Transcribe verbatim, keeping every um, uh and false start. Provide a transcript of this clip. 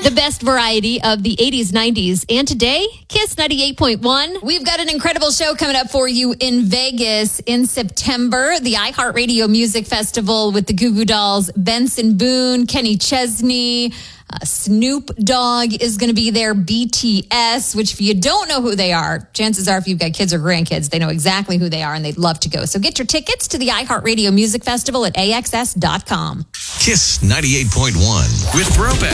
The best variety of the eighties, nineties, and today, Kiss ninety-eight point one. We've got an incredible show coming up for you in Vegas in September. The iHeartRadio Music Festival with the Goo Goo Dolls, Benson Boone, Kenny Chesney, uh, Snoop Dogg is going to be there, B T S, which if you don't know who they are, chances are if you've got kids or grandkids, they know exactly who they are and they'd love to go. So get your tickets to the iHeartRadio Music Festival at A X S dot com. Kiss ninety-eight point one with Throwback.